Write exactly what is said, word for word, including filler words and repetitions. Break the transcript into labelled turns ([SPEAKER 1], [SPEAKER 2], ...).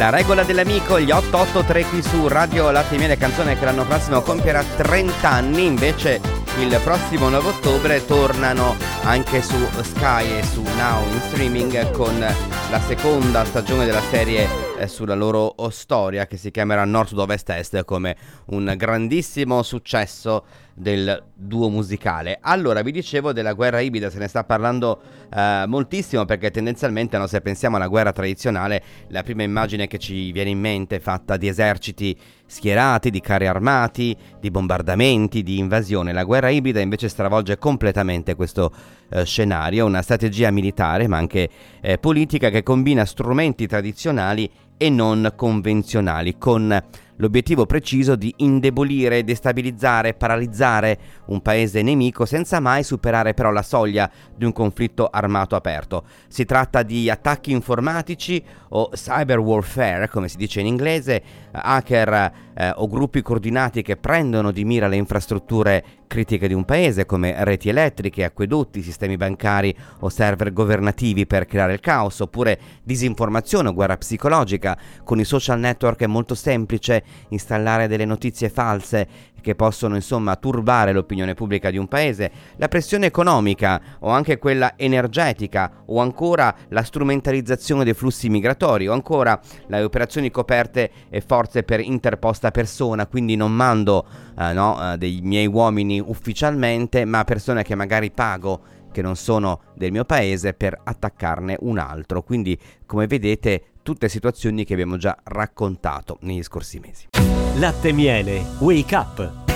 [SPEAKER 1] La regola dell'amico, gli otto otto tre qui su Radio Latte e Miele, canzone che l'anno prossimo compierà trenta anni, invece il prossimo nove ottobre tornano anche su Sky e su Now in streaming con la seconda stagione della serie eh, sulla loro storia, che si chiamerà Nord Sud Ovest Est, come un grandissimo successo del duo musicale. Allora, vi dicevo della guerra ibrida, se ne sta parlando eh, moltissimo, perché tendenzialmente, no, se pensiamo alla guerra tradizionale, la prima immagine che ci viene in mente è fatta di eserciti schierati, di carri armati, di bombardamenti, di invasione. La guerra ibrida invece stravolge completamente questo eh, scenario, una strategia militare ma anche eh, politica che combina strumenti tradizionali e non convenzionali, con l'obiettivo preciso di indebolire, destabilizzare, paralizzare un paese nemico senza mai superare però la soglia di un conflitto armato aperto. Si tratta di attacchi informatici o cyber warfare, come si dice in inglese, hacker eh, o gruppi coordinati che prendono di mira le infrastrutture critiche di un paese come reti elettriche, acquedotti, sistemi bancari o server governativi per creare il caos, oppure disinformazione o guerra psicologica. Con i social network è molto semplice installare delle notizie false che possono insomma turbare l'opinione pubblica di un paese, la pressione economica o anche quella energetica, o ancora la strumentalizzazione dei flussi migratori, o ancora le operazioni coperte e forze per interposta persona, quindi non mando eh, no, eh, dei miei uomini ufficialmente, ma persone che magari pago, che non sono del mio paese, per attaccarne un altro. Quindi, come vedete, tutte situazioni che abbiamo già raccontato negli scorsi mesi.
[SPEAKER 2] Latte e Miele, Wake Up.